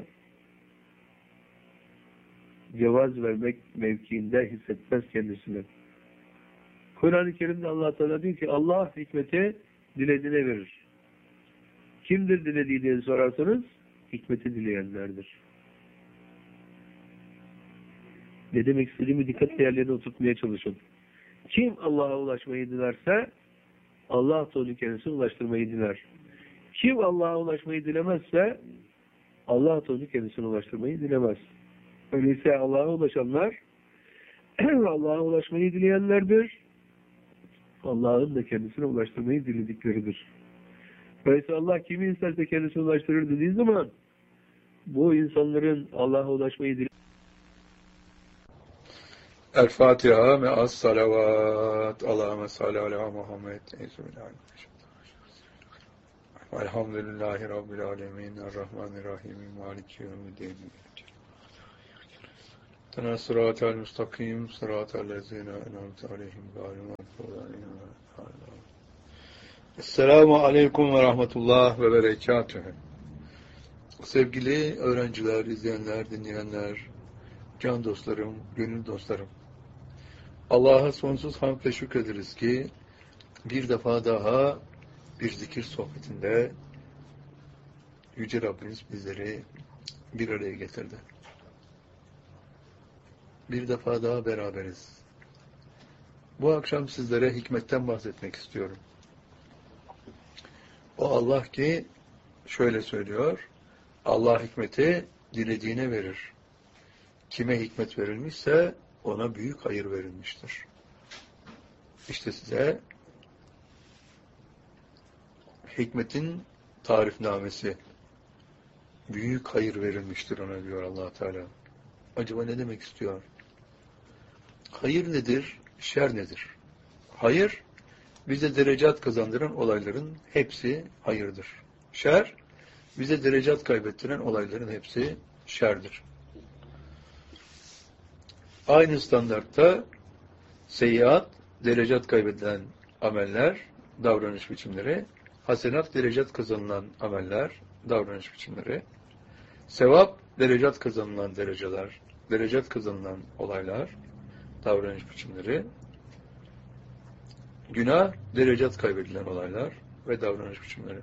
cevaz vermek mevkiinde hissetmez kendisini. Kur'an-ı Kerim'de Allah Teala diyor ki Allah hikmeti dilediğine verir. Kimdir dilediği diye sorarsanız hikmeti dileyenlerdir. Ne demek istediğimi dikkatle yerlerine oturtmaya çalışın. Kim Allah'a ulaşmayı dilerse Allah da onu kendisine ulaştırmayı diler. Kim Allah'a ulaşmayı dilemezse Allah da onu kendisine ulaştırmayı dilemez. Öyleyse Allah'a ulaşanlar Allah'a ulaşmayı dileyenlerdir. Allah'ın da kendisine ulaştırmayı diledikleridir. Öyleyse Allah kimi isterse kendisine ulaştırır dediği zaman bu insanların Allah'a ulaşmayı dileyenler El-Fatiha me'as salavat. Allahümme salli ala Muhammed. Elhamdülillahi Rabbil alemin. Errahmanirrahim. Maliki yevmiddin. Tena sıratel müstakim. Sıratel lezine en'amte aleyhim. Gâlû mağdûbî aleyhim. Esselamu Aleyküm ve Rahmetullah ve Berekatühü. Sevgili öğrenciler, izleyenler, dinleyenler, can dostlarım, gönül dostlarım. Allah'a sonsuz hamd ve şükrederiz ki bir defa daha bir zikir sohbetinde Yüce Rabbimiz bizleri bir araya getirdi. Bir defa daha beraberiz. Bu akşam sizlere hikmetten bahsetmek istiyorum. O Allah ki şöyle söylüyor, Allah hikmeti dilediğine verir. Kime hikmet verilmişse ona büyük hayır verilmiştir. İşte size hikmetin tarifnamesi. Büyük hayır verilmiştir ona diyor Allah Teala. Acaba ne demek istiyor? Hayır nedir? Şer nedir? Hayır, bize derecat kazandıran olayların hepsi hayırdır. Şer, bize derecat kaybettiren olayların hepsi şerdir. Aynı standartta seyyiat, derecat kaybedilen ameller, davranış biçimleri, hasenat, derecat kazanılan ameller, davranış biçimleri, sevap, derecat kazanılan dereceler, derecat kazanılan olaylar, davranış biçimleri, günah, derecat kaybedilen olaylar ve davranış biçimleri.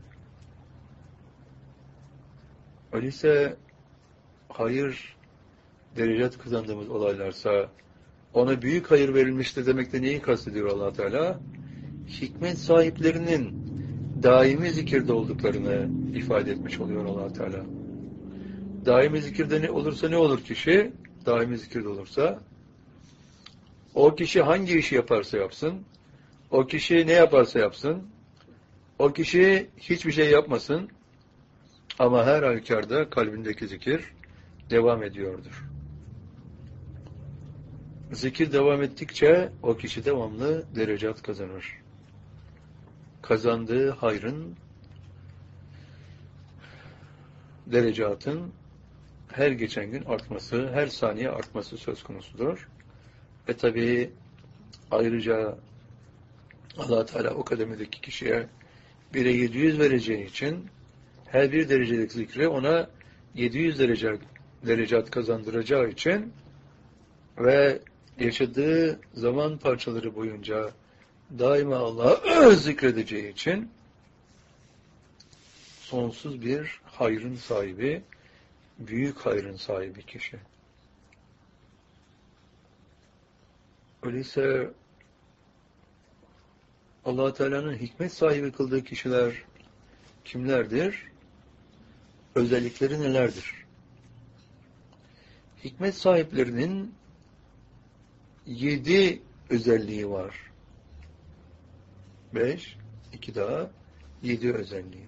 Öyleyse hayır, derecat kazandığımız olaylarsa ona büyük hayır verilmiştir demekte neyi kastediyor Allah Teala? Hikmet sahiplerinin daimi zikirde olduklarını ifade etmiş oluyor Allah Teala. Daimi zikirde ne olursa ne olur kişi? Daimi zikirde olursa o kişi hangi işi yaparsa yapsın, o kişi ne yaparsa yapsın, o kişi hiçbir şey yapmasın ama her halükarda kalbindeki zikir devam ediyordur. Zikir devam ettikçe o kişi devamlı derecat kazanır. Kazandığı hayrın, derecatın her geçen gün artması, her saniye artması söz konusudur. Ve tabii ayrıca Allah Teala o kademedeki kişiye 1'e 700 vereceği için her bir derecelik zikri ona 700 derecat kazandıracağı için ve yaşadığı zaman parçaları boyunca daima Allah'ı zikredeceği için sonsuz bir hayrın sahibi, büyük hayrın sahibi kişi. Öyleyse Allah Teala'nın hikmet sahibi kıldığı kişiler kimlerdir? Özellikleri nelerdir? Hikmet sahiplerinin 7 özelliği var. 5, 2 daha 7 özelliği.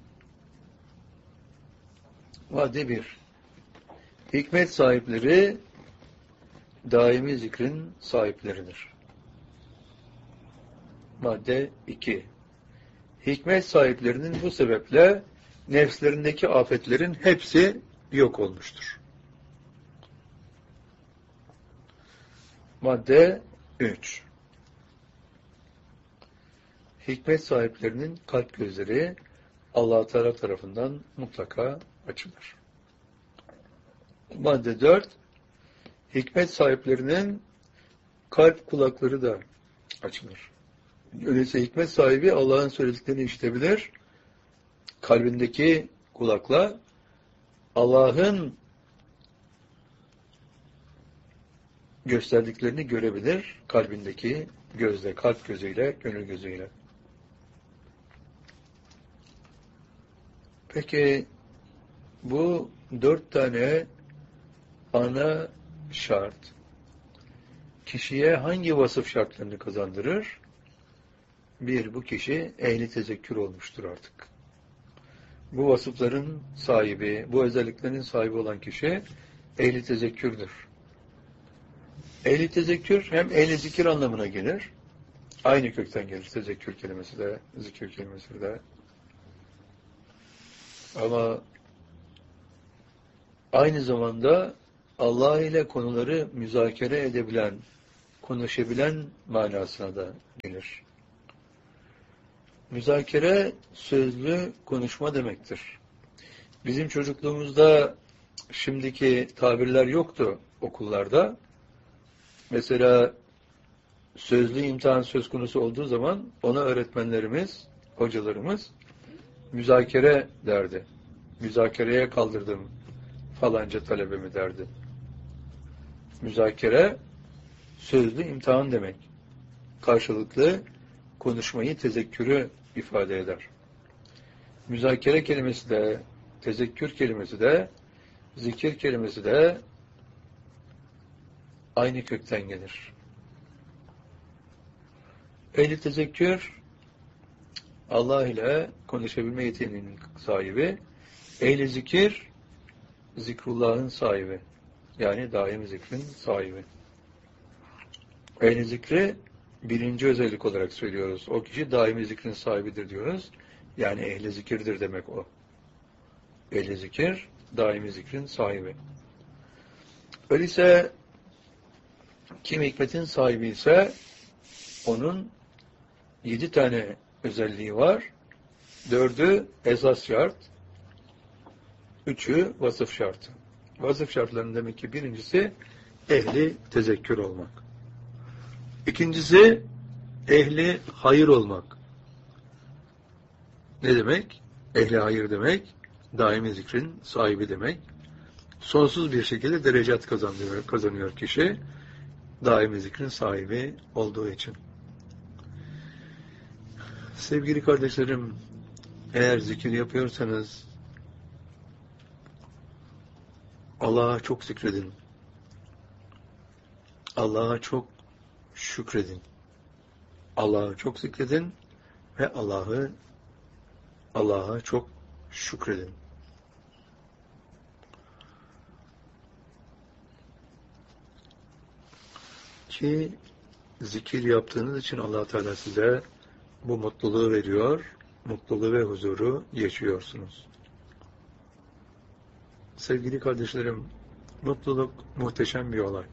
Madde 1. Hikmet sahipleri daimi zikrin sahipleridir. Madde 2. Hikmet sahiplerinin bu sebeple nefslerindeki afetlerin hepsi yok olmuştur. Madde 3. Hikmet sahiplerinin kalp gözleri Allah Teala tarafından mutlaka açılır. Madde 4. Hikmet sahiplerinin kalp kulakları da açılır. Öyleyse hikmet sahibi Allah'ın söylediklerini işitebilir. Kalbindeki kulakla Allah'ın gösterdiklerini görebilir. Kalbindeki gözle, kalp gözüyle, gönül gözüyle. Peki bu 4 tane ana şart kişiye hangi vasıf şartlarını kazandırır? 1. Bu kişi ehli tezekkür olmuştur artık. Bu vasıfların sahibi, bu özelliklerin sahibi olan kişi ehli tezekkürdür. Ehli tezekkür hem ehli zikir anlamına gelir. Aynı kökten gelir tezekkür kelimesi de, zikir kelimesi de. Ama aynı zamanda Allah ile konuları müzakere edebilen, konuşabilen manasına da gelir. Müzakere sözlü konuşma demektir. Bizim çocukluğumuzda şimdiki tabirler yoktu okullarda. Mesela sözlü imtihan söz konusu olduğu zaman ona öğretmenlerimiz, hocalarımız müzakere derdi. Müzakereye kaldırdım falanca talebemi derdi. Müzakere sözlü imtihan demek. Karşılıklı konuşmayı, tezekkürü ifade eder. Müzakere kelimesi de, tezekkür kelimesi de, zikir kelimesi de aynı kökten gelir. Ehli tezekkür, Allah ile konuşabilme yeteneğinin sahibi, ehli zikir, zikrullahın sahibi. Yani daim zikrin sahibi. Ehli zikri birinci özellik olarak söylüyoruz. O kişi daimi zikrin sahibidir diyoruz. Yani ehli zikirdir demek o. Ehli zikir, daimi zikrin sahibi. Öyleyse kim hikmetin sahibi ise onun 7 tane özelliği var. 4'ü esas şart, 3'ü vasıf şartı. Vasıf şartlarının demek ki birincisi ehli tezekkür olmak. İkincisi ehli hayır olmak. Ne demek? Ehli hayır demek, daimi zikrin sahibi demek. Sonsuz bir şekilde derecat kazanıyor kişi, daimi zikrin sahibi olduğu için. Sevgili kardeşlerim, eğer zikir yapıyorsanız Allah'a çok zikredin. Allah'a çok şükredin. Allah'a çok zikredin ve Allah'a çok şükredin. Ki zikir yaptığınız için Allah Teala size bu mutluluğu veriyor, mutluluğu ve huzuru yaşıyorsunuz. Sevgili kardeşlerim, mutluluk muhteşem bir olay.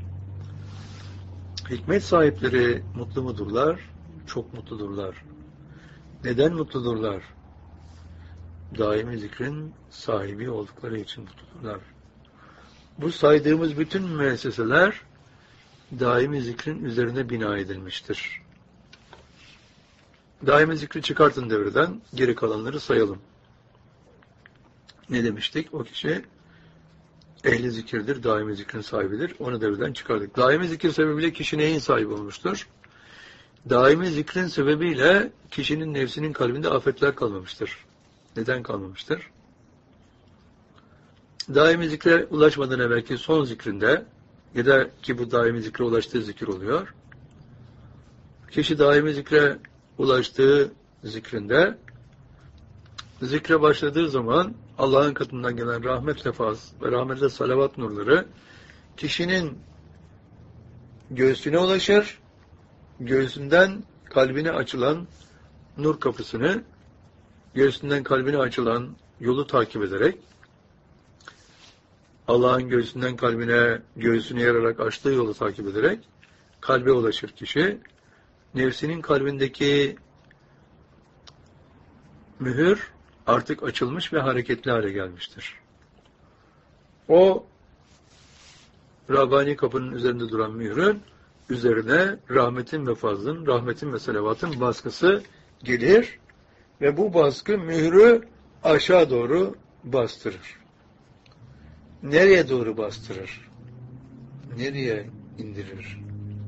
Hikmet sahipleri mutlu mudurlar? Çok mutludurlar. Neden mutludurlar? Daimi zikrin sahibi oldukları için mutludurlar. Bu saydığımız bütün müesseseler daimi zikrin üzerine bina edilmiştir. Daimi zikri çıkartın devreden, geri kalanları sayalım. Ne demiştik? O kişi ehli zikirdir, daimi zikrin sahibidir. Onu devreden çıkardık. Daimi zikir sebebiyle kişi neyin sahibi olmuştur? Daimi zikrin sebebiyle kişinin nefsinin kalbinde afetler kalmamıştır. Neden kalmamıştır? Daimi zikre ulaşmadan evvelki son zikrinde, ya da ki bu daimi zikre ulaştığı zikir oluyor. Kişi daimi zikre ulaştığı zikrinde, zikre başladığı zaman Allah'ın katından gelen rahmet lefaz ve rahmetle salavat nurları kişinin göğsüne ulaşır, göğsünden kalbine açılan nur kapısını, göğsünden kalbine açılan yolu takip ederek, Allah'ın göğsünden kalbine, göğsünü yararak açtığı yolu takip ederek kalbe ulaşır kişi. Nefsinin kalbindeki mühür artık açılmış ve hareketli hale gelmiştir. O Rabbani kapının üzerinde duran mühürün üzerine rahmetin ve fazlın, rahmetin ve selavatın baskısı gelir ve bu baskı mührü aşağı doğru bastırır. Nereye doğru bastırır? Nereye indirir?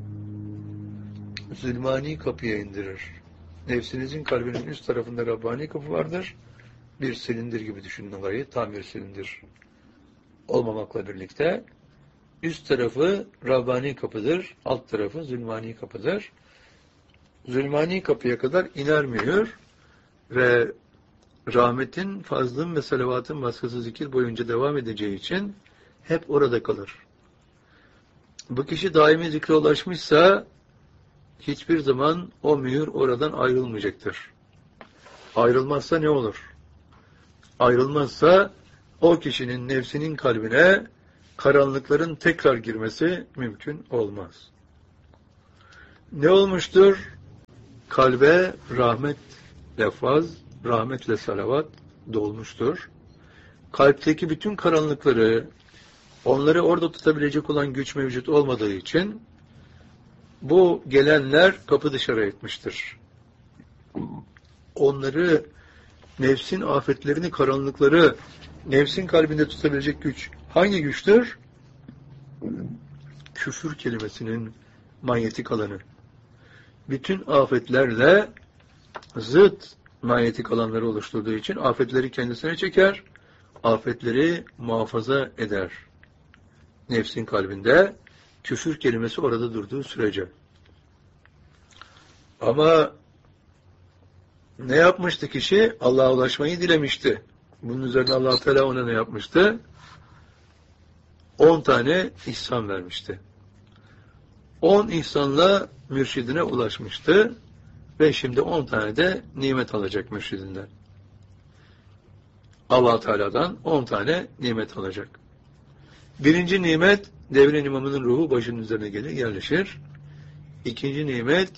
Zulmani kapıya indirir. Nefsinizin kalbinin üst tarafında Rabbani kapı vardır. Bir silindir gibi düşünün olayı. Tam bir silindir olmamakla birlikte. Üst tarafı Rabbani kapıdır. Alt tarafı Zulmani kapıdır. Zulmani kapıya kadar iner mühür ve rahmetin, fazlın ve salavatın baskısı zikir boyunca devam edeceği için hep orada kalır. Bu kişi daimi zikre ulaşmışsa hiçbir zaman o mühür oradan ayrılmayacaktır. Ayrılmazsa ne olur? Ayrılmazsa o kişinin nefsinin kalbine karanlıkların tekrar girmesi mümkün olmaz. Ne olmuştur? Kalbe rahmet lefaz, rahmetle salavat dolmuştur. Kalpteki bütün karanlıkları, onları orada tutabilecek olan güç mevcut olmadığı için bu gelenler kapı dışarı etmiştir. Onları, nefsin afetlerini, karanlıkları, nefsin kalbinde tutabilecek güç hangi güçtür? Küfür kelimesinin manyetik alanı. Bütün afetlerle zıt manyetik alanları oluşturduğu için afetleri kendisine çeker, afetleri muhafaza eder. Nefsin kalbinde küfür kelimesi orada durduğu sürece. Ama ne yapmıştı kişi? Allah'a ulaşmayı dilemişti. Bunun üzerine Allah Teala ona ne yapmıştı? 10 tane ihsan vermişti. 10 ihsanla mürşidine ulaşmıştı ve şimdi 10 tane de nimet alacak mürşidinden. Allah Teala'dan 10 tane nimet alacak. Birinci nimet, devrin imamının ruhu başının üzerine gelir, yerleşir. İkinci nimet,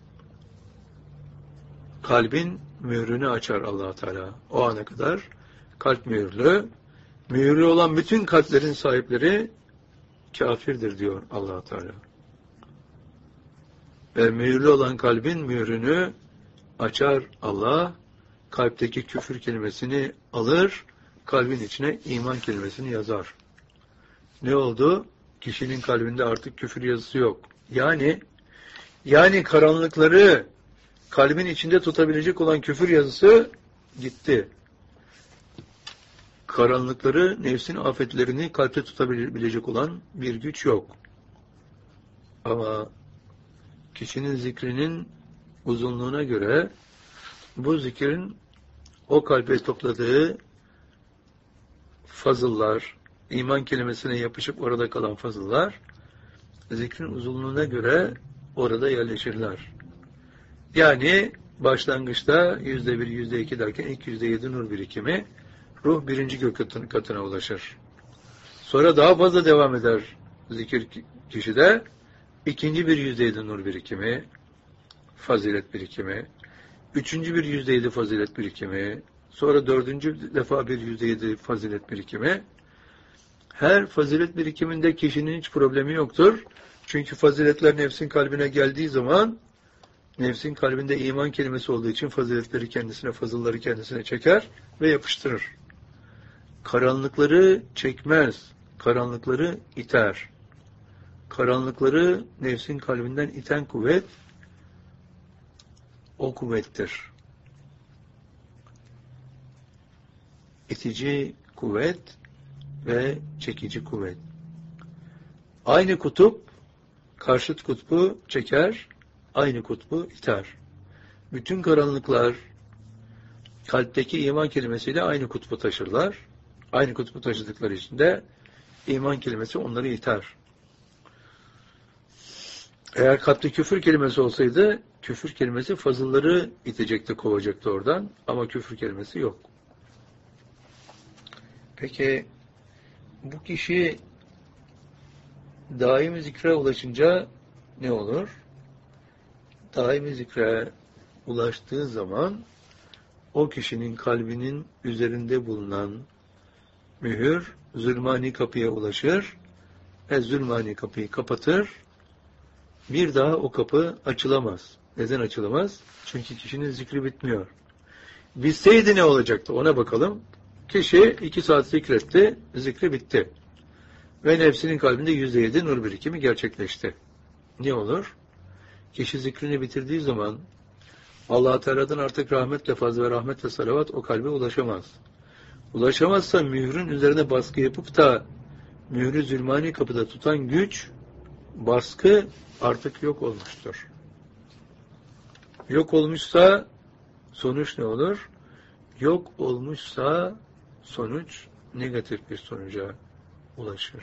kalbin mührünü açar Allah Teala. O ana kadar kalp mühürlü. Mühürlü olan bütün kalplerin sahipleri kafirdir diyor Allah Teala. Ve mühürlü olan kalbin mührünü açar Allah. Kalpteki küfür kelimesini alır, kalbin içine iman kelimesini yazar. Ne oldu? Kişinin kalbinde artık küfür yazısı yok. Yani karanlıkları kalbin içinde tutabilecek olan küfür yazısı gitti. Karanlıkları, nefsin afetlerini kalpte tutabilecek olan bir güç yok. Ama kişinin zikrinin uzunluğuna göre bu zikrin o kalbe topladığı fazıllar, iman kelimesine yapışıp orada kalan fazıllar, zikrin uzunluğuna göre orada yerleşirler. Yani başlangıçta %1, %2 derken ilk %7 nur birikimi, ruh birinci gök katına ulaşır. Sonra daha fazla devam eder zikir kişide, ikinci bir %7 nur birikimi, fazilet birikimi, üçüncü bir %7 fazilet birikimi, sonra dördüncü defa bir %7 fazilet birikimi. Her fazilet birikiminde kişinin hiç problemi yoktur. Çünkü faziletler nefsin kalbine geldiği zaman, nefsin kalbinde iman kelimesi olduğu için faziletleri kendisine, fazılları kendisine çeker ve yapıştırır. Karanlıkları çekmez, karanlıkları iter. Karanlıkları nefsin kalbinden iten kuvvet, o kuvvettir. İtici kuvvet ve çekici kuvvet. Aynı kutup, karşıt kutbu çeker, aynı kutbu iter. Bütün karanlıklar, kalpteki iman kelimesiyle aynı kutbu taşırlar. Aynı kutbu taşıdıkları için de iman kelimesi onları iter. Eğer kalpte küfür kelimesi olsaydı, küfür kelimesi fazılları itecekti, kovacaktı oradan. Ama küfür kelimesi yok. Peki, bu kişi daimi zikre ulaşınca ne olur? Daimi zikre ulaştığı zaman, o kişinin kalbinin üzerinde bulunan mühür, zulmani kapıya ulaşır ve zulmani kapıyı kapatır. Bir daha o kapı açılamaz. Neden açılamaz? Çünkü kişinin zikri bitmiyor. Bitseydi ne olacaktı? Ona bakalım. Kişi 2 saat zikretti, zikri bitti. Ve nefsinin kalbinde %7 nur birikimi gerçekleşti. Ne olur? Kişi zikrini bitirdiği zaman Allah-u Teala'dan artık rahmetle fazla ve rahmetle salavat o kalbe ulaşamaz. Ulaşamazsa mührün üzerine baskı yapıp da mührü zulmani kapıda tutan güç, baskı artık yok olmuştur. Yok olmuşsa sonuç ne olur? Yok olmuşsa sonuç negatif bir sonuca ulaşır.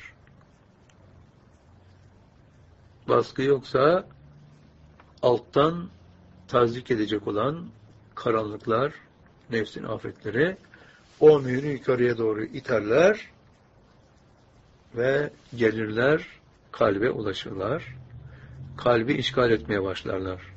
Baskı yoksa alttan tazik edecek olan karanlıklar, nefsin afetleri o mührü yukarıya doğru iterler ve gelirler, kalbe ulaşırlar. Kalbi işgal etmeye başlarlar.